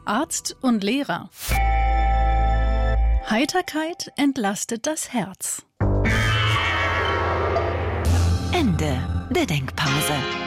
Arzt und Lehrer. Heiterkeit entlastet das Herz. Ende der Denkpause.